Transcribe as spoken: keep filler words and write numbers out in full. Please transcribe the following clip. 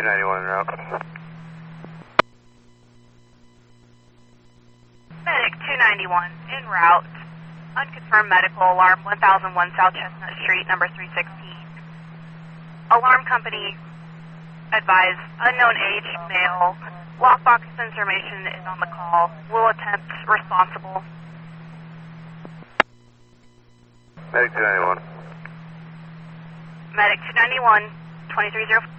two ninety-one en route. Medic two ninety-one en route. Unconfirmed medical alarm one thousand one South Chestnut Street, number three sixteen. Alarm company advise unknown age, male. Lockbox information is on the call. Will attempt responsible. Medic two ninety-one. Medic two ninety-one, twenty-three oh